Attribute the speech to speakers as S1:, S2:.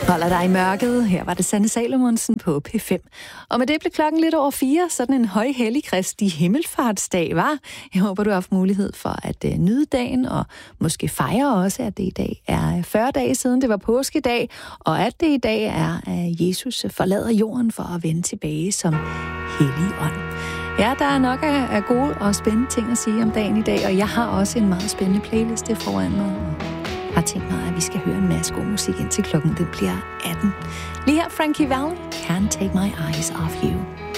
S1: Holder dig i mørket. Her var det Sanne Salomonsen på P5. Og med det blev klokken lidt over 4, sådan en højhellig kristi himmelfartsdag, var. Jeg håber, du har haft mulighed for at nyde dagen, og måske fejre også, at det i dag er 40 dage siden, det var påskedag, og at det i dag er, at Jesus forlader jorden for at vende tilbage som hellig ånd. Ja, der er nok af gode og spændende ting at sige om dagen i dag, og jeg har også en meget spændende playliste foran mig. Jeg har tænkt mig, at vi skal høre en masse god musik indtil klokken den bliver 18. Lige her Frankie Valli, Can't Take My Eyes Off You.